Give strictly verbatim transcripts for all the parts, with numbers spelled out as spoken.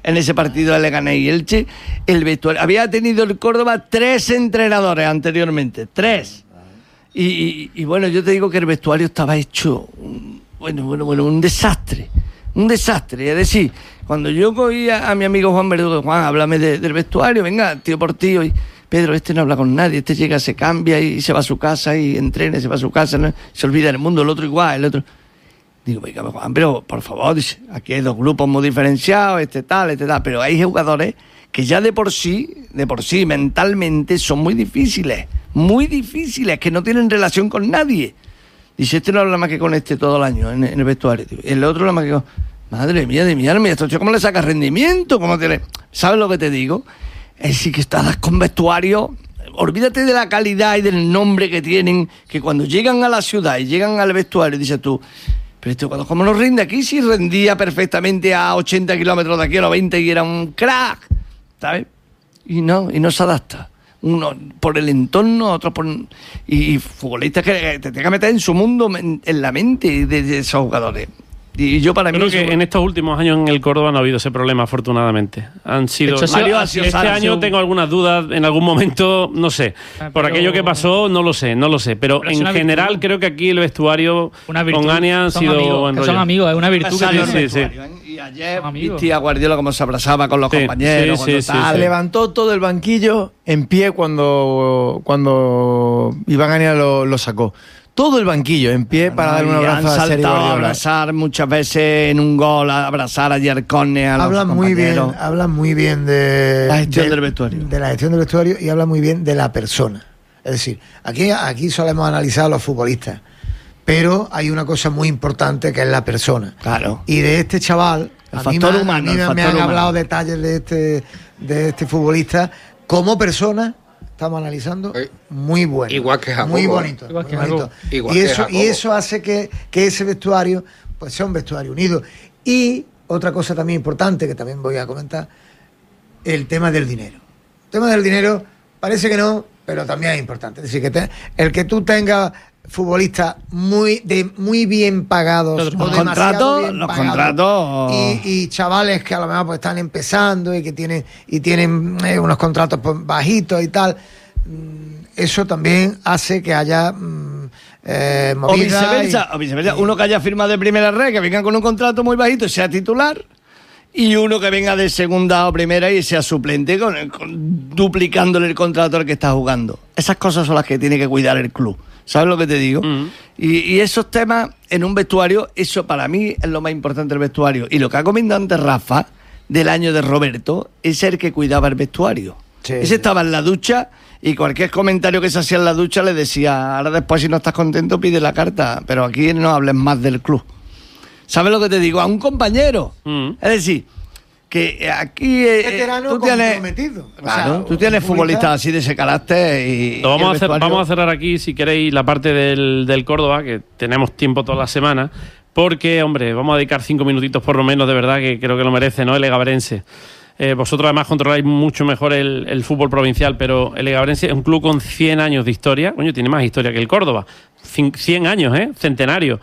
en ese partido de Leganés y Elche, el vestuario. Había tenido el Córdoba tres entrenadores anteriormente, tres. Y, y, y bueno, yo te digo que el vestuario estaba hecho, un, bueno, bueno, bueno, un desastre, un desastre. Es decir, cuando yo cogía a mi amigo Juan Verdugo, Juan, háblame de, del vestuario, venga, tío por tío, y Pedro, este no habla con nadie, este llega, se cambia y se va a su casa y entrena, se va a su casa, ¿no? Se olvida del mundo, el otro igual, el otro... Digo, venga, Juan, pero por favor, dice, aquí hay dos grupos muy diferenciados, este tal, este tal, pero hay jugadores que ya de por sí, de por sí, mentalmente son muy difíciles, muy difíciles, que no tienen relación con nadie. Dice, este no habla más que con este todo el año en, en el vestuario, tío. El otro habla más que con... Madre mía de mi alma, ¿esto cómo le saca rendimiento? ¿Cómo te le... ¿Sabes lo que te digo? Es decir, que estás con vestuario... Olvídate de la calidad y del nombre que tienen, que cuando llegan a la ciudad y llegan al vestuario, dices tú... Pero este jugador, ¿cómo nos rinde aquí? Si rendía perfectamente a ochenta kilómetros de aquí, a noventa, y era un crack, ¿sabes? Y no, y no se adapta. Uno por el entorno, otro por... Y, y futbolistas que te tengan que meter en su mundo, en, en la mente de, de esos jugadores. Y yo para Creo mí... que eso... en estos últimos años en el Córdoba no ha habido ese problema, afortunadamente. Han sido... Hecho, Mario, ha sido este Sara, año sido... tengo algunas dudas, en algún momento, no sé. Ah, por pero... aquello que pasó, no lo sé, no lo sé. Pero, pero en general virtud. creo que aquí el vestuario con Ania han son sido... Amigos, que son amigos, es una virtud que tienen. Sí, sí, sí. Y ayer viste a Guardiola cómo se abrazaba con los sí, compañeros. Sí, sí, sí, tal. sí. Levantó todo el banquillo en pie cuando, cuando Iván Ania lo, lo sacó. Todo el banquillo en pie no, para no, dar un abrazo a Sergio Guardiola. A abrazar muchas veces en un gol, a abrazar a Yarcone, a hablan los muy bien, compañeros. hablan muy bien de la gestión de, del vestuario. De la gestión del vestuario y hablan muy bien de la persona. Es decir, aquí, aquí solemos analizar a los futbolistas, pero hay una cosa muy importante que es la persona. Claro. Y de este chaval, el a factor mí, me, humano, a mí el me han humano. hablado detalles de este, de este futbolista como persona. Estamos analizando muy bueno, igual que Jacobo, muy bonito, igual que muy bonito. Igual y que eso Jacobo. y eso hace que, que ese vestuario pues sea un vestuario unido. Y otra cosa también importante que también voy a comentar, el tema del dinero. El tema del dinero parece que no, pero también es importante. Es decir, que te, el que tú tengas futbolistas muy de muy bien pagados, los o contratos, bien los pagados, contratos y, y chavales que a lo mejor pues están empezando y que tienen y tienen eh, unos contratos pues, bajitos y tal, eso también hace que haya mm, eh, o viceversa, y, o viceversa. Uno que haya firmado de primera red, que venga con un contrato muy bajito y sea titular, y uno que venga de segunda o primera y sea suplente, con, con, duplicándole el contrato al que está jugando. Esas cosas son las que tiene que cuidar el club. ¿Sabes lo que te digo? Mm. Y, y esos temas en un vestuario, eso para mí es lo más importante del vestuario. Y lo que ha comentado antes Rafa, del año de Roberto, es el que cuidaba el vestuario. Sí, Ese sí. estaba en la ducha y cualquier comentario que se hacía en la ducha le decía, ahora después si no estás contento pide la carta, pero aquí no hables más del club. ¿Sabes lo que te digo? A un compañero. Mm. Es decir, que aquí eh, tú tienes, claro, o sea, tú tienes futbolistas así de ese carácter y, vamos, y a hacer, vestuario... vamos a cerrar aquí, si queréis, la parte del, del Córdoba, que tenemos tiempo toda la semana, porque, hombre, vamos a dedicar cinco minutitos por lo menos, de verdad, que creo que lo merece, ¿no? El Egabrense. Eh, vosotros además controláis mucho mejor el, el fútbol provincial, pero el Egabrense es un club con cien años de historia. Coño, tiene más historia que el Córdoba. cien años, ¿eh? Centenario.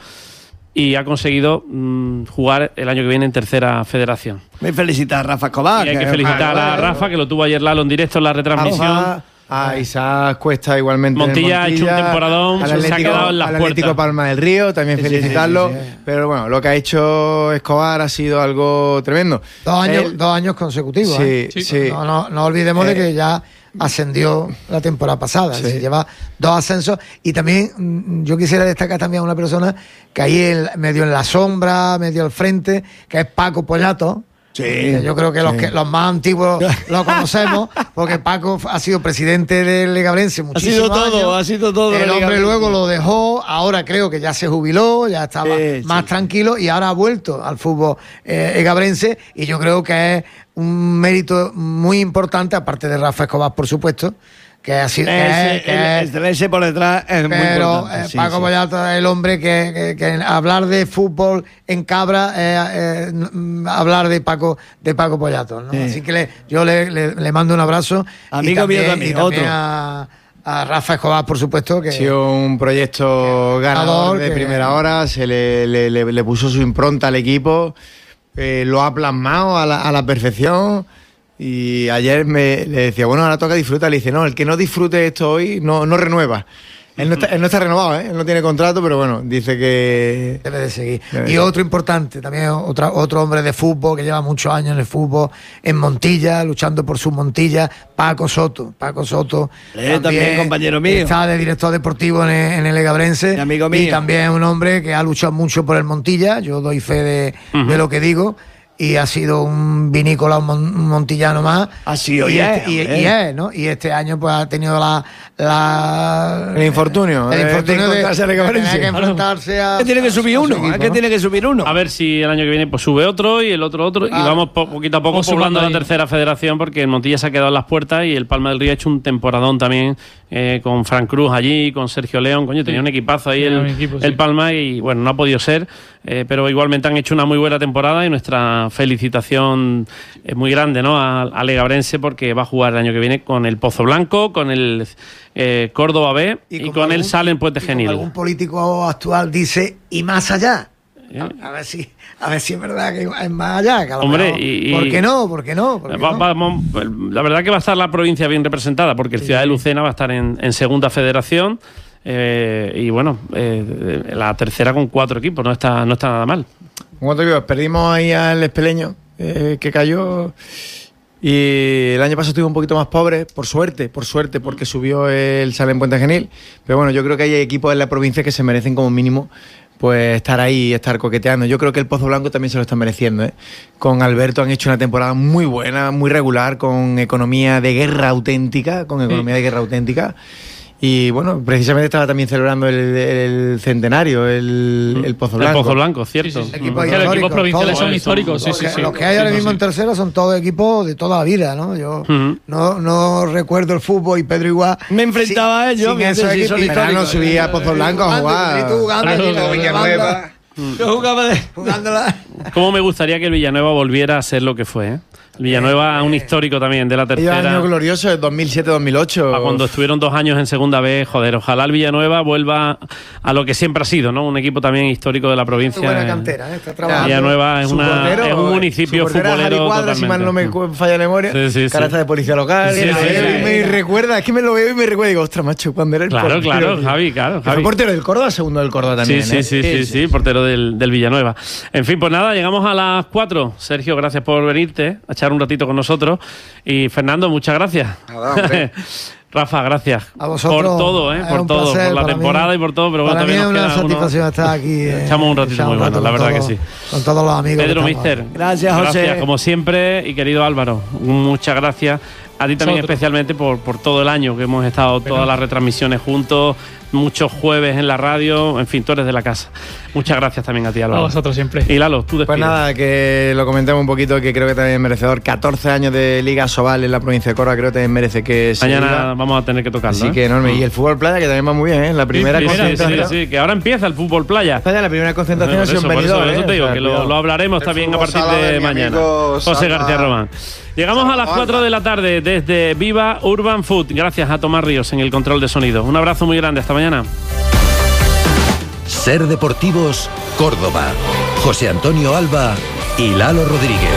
Y ha conseguido mmm, jugar el año que viene en tercera federación. Me felicita a Rafa Escobar. Y hay que, que felicitar a Rafa, que lo tuvo ayer Lalo en directo en la retransmisión. Rafa, a Isaac Cuesta igualmente. Montilla, Montilla ha hecho un temporadón, al se ha quedado en las al puertas. Atlético Palma del Río, también sí, felicitarlo. Sí, sí, sí, sí. Pero bueno, lo que ha hecho Escobar ha sido algo tremendo. Dos años, Él, dos años consecutivos. Sí, ¿eh? sí. sí. No, no, no olvidemos eh, de que ya ascendió la temporada pasada, sí. es decir, lleva dos ascensos. Y también yo quisiera destacar también a una persona que ahí el, medio en la sombra, medio al frente, que es Paco Pollato. Sí, que yo creo que, sí. los que los más antiguos lo conocemos, porque Paco ha sido presidente del Egabrense muchísimos años. Ha sido todo, años. ha sido todo. El hombre luego lo dejó, ahora creo que ya se jubiló, ya estaba sí, más sí. tranquilo y ahora ha vuelto al fútbol eh, egabrense, y yo creo que es un mérito muy importante, aparte de Rafa Escobar, por supuesto, que ha sido ese, que es, el, ese por detrás es pero, muy importante. Eh, sí, Paco sí. Pollato es el hombre que, que, que hablar de fútbol en Cabra eh, eh, hablar de Paco de Paco Pollato, ¿no? Sí. Así que le, yo le, le, le mando un abrazo. Amigo mío también, otro. A, a Rafa Escobar, por supuesto, que ha sido un proyecto ganador de que, primera hora, se le, le, le, le puso su impronta al equipo. eh, lo ha plasmado a la, a la perfección. Y ayer me le decía, bueno, ahora toca disfrutar. Le dice, no, el que no disfrute esto hoy no, no renueva. Él no, está, él no está renovado, ¿eh? Él no tiene contrato, pero bueno, dice que... Debe de seguir. Debe y de otro importante, también otra, otro hombre de fútbol que lleva muchos años en el fútbol, en Montilla, luchando por su Montilla, Paco Soto. Paco Soto. Eh, también compañero mío. Está de director deportivo en el, en el Legabrense. Mi amigo mío. Y también es un hombre que ha luchado mucho por el Montilla. Yo doy fe de, Uh-huh. de lo que digo. Y ha sido un vinícola, un, mon, un montillano más. Ha sido, y, y este, es, y, hombre. y es, ¿no? Y este año pues ha tenido la... la El infortunio, El de- infortunio de de, encontrarse a de Legabrense. tener que enfrentarse a... Que tiene que subir a su uno, equipo, es que ¿no? tiene que subir uno. A ver si el año que viene pues sube otro y el otro otro y vamos po- poquito a poco Vamos poblando sumando la ahí. tercera federación, porque el Montilla se ha quedado en las puertas y el Palma del Río ha hecho un temporadón también, eh, con Fran Cruz allí, con Sergio León. Coño, tenía un equipazo ahí Tenía el, un equipo, sí. el Palma y bueno, no ha podido ser, eh, pero igualmente han hecho una muy buena temporada y nuestra felicitación es muy grande, ¿no? a, a Legabrense, porque va a jugar el año que viene con el Pozo Blanco, con el eh, Córdoba B y, como con el algún- Salen Puente y como Genil. algún político actual dice, y más allá. ¿Eh? A, a ver si, a ver si es verdad que es más allá. Que a lo Hombre, mejor- y- y- ¿por qué no? ¿Por qué no? ¿Por qué Va- no? vamos, la verdad que va a estar la provincia bien representada, porque el Ciudad de Lucena va a estar en, en segunda federación, eh, y bueno, eh, la tercera con cuatro equipos, no está, no está nada mal. Como te digo, perdimos ahí al Espeleño, eh, que cayó. Y el año pasado estuvo un poquito más pobre, por suerte, por suerte, porque subió el Salem Puente Genil. Pero bueno, yo creo que hay equipos en la provincia que se merecen como mínimo pues estar ahí y estar coqueteando. Yo creo que el Pozo Blanco también se lo está mereciendo, ¿eh? Con Alberto han hecho una temporada muy buena, muy regular, con economía de guerra auténtica, con economía de guerra auténtica. Y bueno, precisamente estaba también celebrando el, el centenario, el, el Pozo Blanco. El Pozo Blanco, cierto. Sí, sí, sí. Equipos Que los equipos históricos, provinciales todos. son históricos, sí, Los sí, que, sí. los que hay Sí, ahora sí, mismo sí. en tercera son todos equipos de toda la vida, ¿no? Yo Ujú. no, no recuerdo el fútbol y Pedro igual. Me enfrentaba a ellos, sin fíjate, esos sí, equipos son históricos. Verano subía a Pozo Blanco a jugar. Y tú jugando Claro, allí, claro, Villanueva, Yo jugaba de... jugándola. ¿Cómo me gustaría que el Villanueva volviera a ser lo que fue? ¿eh? El Villanueva, un histórico también de la Aquellos tercera. años gloriosos de dos mil siete dos mil ocho. A cuando estuvieron dos años en segunda vez, joder, ojalá el Villanueva vuelva a lo que siempre ha sido, ¿no? Un equipo también histórico de la provincia. Muy buena cantera, ¿eh? Está trabajando. Villanueva es, Su una, portero, es un municipio su portero era Javi futbolero Cuadra, si mal no me totalmente. cu- falla la memoria. Sí, sí, sí. Cara está de policía local. Sí, y sí, me, sí, y me sí. recuerda, es que me lo veo y me recuerda y digo, ostras, macho, cuando era el Claro, portero, claro, tío. Javi, claro, Que fue Javi. portero del Córdoba, segundo del Córdoba Sí, también. sí, ¿eh? sí, sí, sí, portero del, del Villanueva. En fin, pues nada, llegamos a las cuatro. Sergio, gracias por venirte a echar un ratito con nosotros. Y Fernando, muchas gracias. Nada, hombre. Rafa, gracias. A vosotros. Por todo, ¿eh? es Por un todo, placer por la para temporada mí. y por todo, pero bueno, para también mí es nos una queda algunos- satisfacción estar aquí. eh, Echamos un ratito echar muy bueno, rato la con verdad que todos- sí. Con todos los amigos. Pedro que estamos Mister. aquí. Gracias, José. Gracias, como siempre, y querido Álvaro, muchas gracias. A ti también Nosotros. especialmente por, por todo el año que hemos estado todas las retransmisiones juntos, muchos jueves en la radio, en fin, tú eres de la casa. Muchas gracias también a ti, A Álvaro. vosotros siempre. Y Lalo, tú Pues despides. nada, que lo comentemos un poquito, que creo que también es merecedor. catorce años de Liga Sobal en la provincia de Córdoba, creo que también merece que se Mañana viva. vamos a tener que tocarlo. Así ¿eh? que enorme. Y el fútbol playa, que también va muy bien, ¿eh? La primera sí, sí, sí, concentración. sí, sí, que ahora empieza el fútbol playa. Playa, la primera concentración Por ha sido eso, en por eso, Benidorm, por eso ¿eh? te digo O sea, que lo, cuidado. lo hablaremos El también a fútbol partir sala de de mi mañana. amigo José Salva- García Román. Llegamos a las cuatro de la tarde desde Viva Urban Food. Gracias a Tomás Ríos en el control de sonido. Un abrazo muy grande. Hasta mañana. Ser Deportivos, Córdoba. José Antonio Alba y Lalo Rodríguez.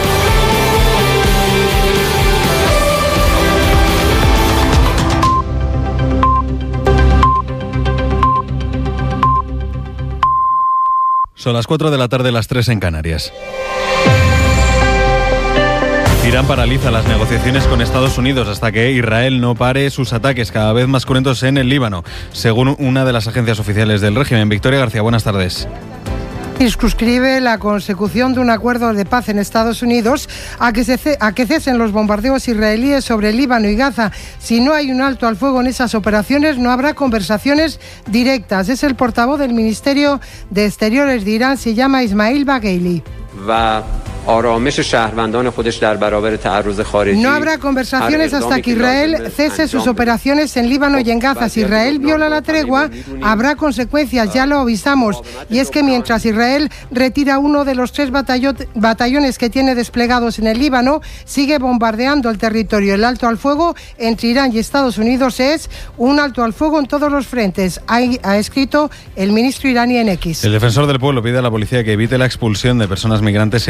Son las cuatro de la tarde, las tres en Canarias. Irán paraliza las negociaciones con Estados Unidos hasta que Israel no pare sus ataques cada vez más cruentos en el Líbano, según una de las agencias oficiales del régimen. Victoria García, buenas tardes. Suscribe la consecución de un acuerdo de paz en Estados Unidos a que, se ce- a que cesen los bombardeos israelíes sobre Líbano y Gaza. Si no hay un alto al fuego en esas operaciones, no habrá conversaciones directas. Es el portavoz del Ministerio de Exteriores de Irán, se llama Ismail Bagheili. No habrá conversaciones hasta que Israel cese sus operaciones en Líbano y en Gaza. Si Israel viola la tregua, habrá consecuencias, ya lo avisamos. Y es que mientras Israel retira uno de los tres batallo- batallones que tiene desplegados en el Líbano, sigue bombardeando el territorio. El alto al fuego entre Irán y Estados Unidos es un alto al fuego en todos los frentes, ha, ha escrito el ministro iraní en X. El defensor del pueblo pide a la policía que evite la expulsión de personas migrantes en pleno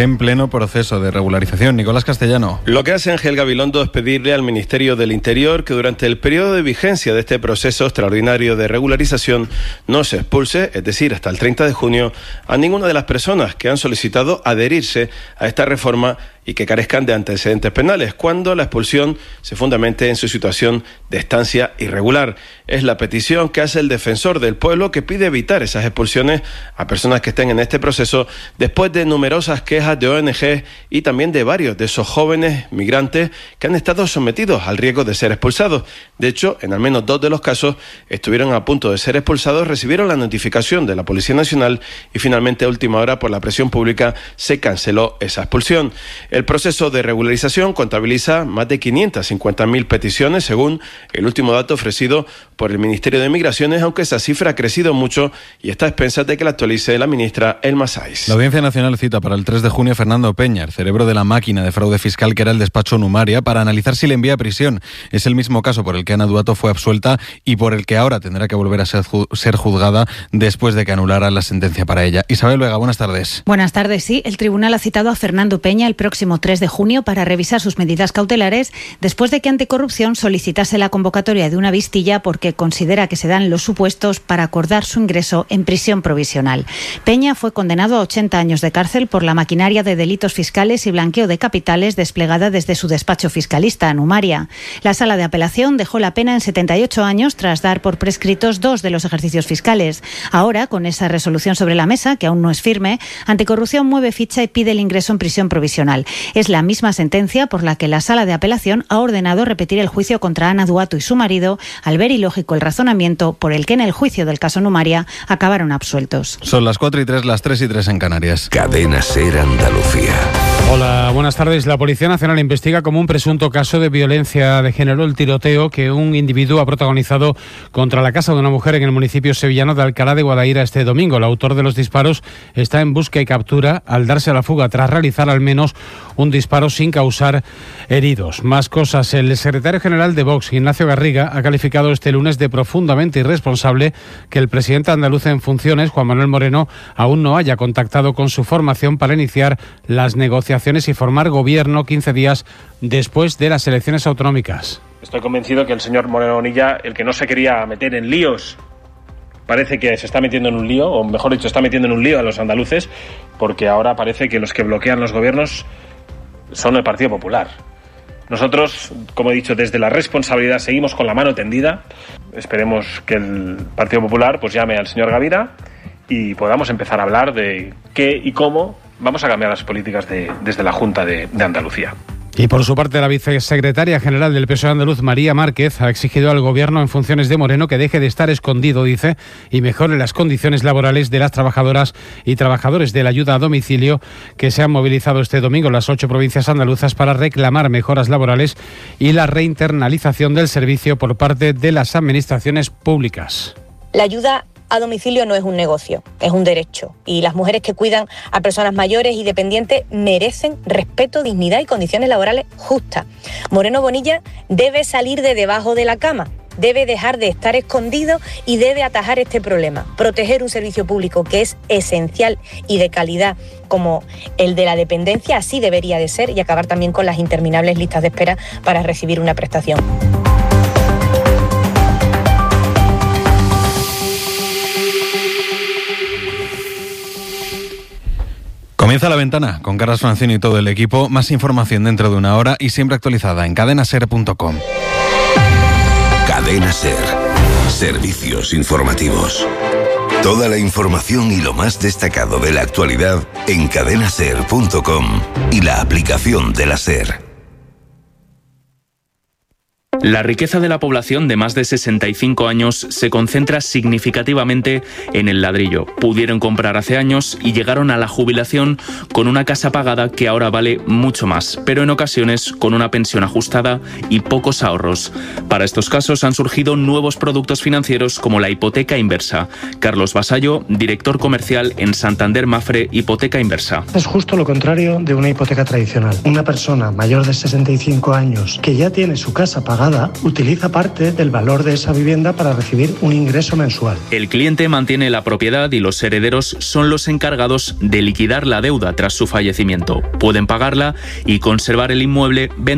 pleno proceso de regularización. Nicolás Castellano. Lo que hace Ángel Gabilondo es pedirle al Ministerio del Interior que durante el periodo de vigencia de este proceso extraordinario de regularización no se expulse, es decir, hasta el treinta de junio, a ninguna de las personas que han solicitado adherirse a esta reforma y que carezcan de antecedentes penales, cuando la expulsión se fundamente en su situación de estancia irregular. Es la petición que hace el defensor del pueblo, que pide evitar esas expulsiones a personas que estén en este proceso después de numerosas quejas de O N G y también de varios de esos jóvenes migrantes que han estado sometidos al riesgo de ser expulsados. De hecho, en al menos dos de los casos estuvieron a punto de ser expulsados, recibieron la notificación de la Policía Nacional y finalmente a última hora, por la presión pública, se canceló esa expulsión. El proceso de regularización contabiliza más de quinientas cincuenta mil peticiones, según el último dato ofrecido por el Ministerio de Migraciones, aunque esa cifra ha crecido mucho y está a expensas de que la actualice la ministra Elma Sáiz. La Audiencia Nacional cita para el tres de junio a Fernando Peña, el cerebro de la máquina de fraude fiscal que era el despacho Numaria, para analizar si le envía a prisión. Es el mismo caso por el que Ana Duato fue absuelta y por el que ahora tendrá que volver a ser, ju- ser juzgada después de que anulara la sentencia para ella. Isabel Vega, buenas tardes. Buenas tardes, sí. El tribunal ha citado a Fernando Peña el próximo tres de junio para revisar sus medidas cautelares después de que Anticorrupción solicitase la convocatoria de una vistilla porque considera que se dan los supuestos para acordar su ingreso en prisión provisional. Peña fue condenado a ochenta años de cárcel por la maquinaria de delitos fiscales y blanqueo de capitales desplegada desde su despacho fiscalista, Numaria. La sala de apelación dejó la pena en setenta y ocho años tras dar por prescritos dos de los ejercicios fiscales. Ahora, con esa resolución sobre la mesa, que aún no es firme, Anticorrupción mueve ficha y pide el ingreso en prisión provisional. Es la misma sentencia por la que la sala de apelación ha ordenado repetir el juicio contra Ana Duato y su marido, al ver ilógico el razonamiento por el que en el juicio del caso Numaria acabaron absueltos. Son las cuatro y tres, las tres y tres en Canarias. Cadena SER Andalucía. Hola, buenas tardes. La Policía Nacional investiga como un presunto caso de violencia de género el tiroteo que un individuo ha protagonizado contra la casa de una mujer en el municipio sevillano de Alcalá de Guadaira este domingo. El autor de los disparos está en busca y captura al darse a la fuga tras realizar al menos un disparo sin causar heridos. Más cosas. El secretario general de Vox, Ignacio Garriga, ha calificado este lunes de profundamente irresponsable que el presidente andaluz en funciones, Juan Manuel Moreno, aún no haya contactado con su formación para iniciar las negociaciones y formar gobierno quince días después de las elecciones autonómicas. Estoy convencido que el señor Moreno Bonilla, el que no se quería meter en líos, parece que se está metiendo en un lío, o mejor dicho, está metiendo en un lío a los andaluces, porque ahora parece que los que bloquean los gobiernos son el Partido Popular. Nosotros, como he dicho, desde la responsabilidad seguimos con la mano tendida. Esperemos que el Partido Popular pues llame al señor Gavira y podamos empezar a hablar de qué y cómo vamos a cambiar las políticas de, desde la Junta de, de Andalucía. Y por su parte, la vicesecretaria general del P S O E andaluz, María Márquez, ha exigido al Gobierno en funciones de Moreno que deje de estar escondido, dice, y mejore las condiciones laborales de las trabajadoras y trabajadores de la ayuda a domicilio que se han movilizado este domingo en las ocho provincias andaluzas para reclamar mejoras laborales y la reinternalización del servicio por parte de las administraciones públicas. La ayuda a domicilio no es un negocio, es un derecho. Y las mujeres que cuidan a personas mayores y dependientes merecen respeto, dignidad y condiciones laborales justas. Moreno Bonilla debe salir de debajo de la cama, debe dejar de estar escondido y debe atajar este problema. Proteger un servicio público que es esencial y de calidad como el de la dependencia, así debería de ser, y acabar también con las interminables listas de espera para recibir una prestación. Comienza La Ventana con Carlos Francino y todo el equipo. Más información dentro de una hora y siempre actualizada en cadena ser punto com. Cadena SER. Servicios informativos. Toda la información y lo más destacado de la actualidad en cadena ser punto com y la aplicación de la SER. La riqueza de la población de más de sesenta y cinco años se concentra significativamente en el ladrillo. Pudieron comprar hace años y llegaron a la jubilación con una casa pagada que ahora vale mucho más, pero en ocasiones con una pensión ajustada y pocos ahorros. Para estos casos han surgido nuevos productos financieros como la hipoteca inversa. Carlos Vasallo, director comercial en Santander Mafre Hipoteca Inversa. Es justo lo contrario de una hipoteca tradicional. Una persona mayor de sesenta y cinco años que ya tiene su casa pagada pagada, utiliza parte del valor de esa vivienda para recibir un ingreso mensual. El cliente mantiene la propiedad y los herederos son los encargados de liquidar la deuda tras su fallecimiento. Pueden pagarla y conservar el inmueble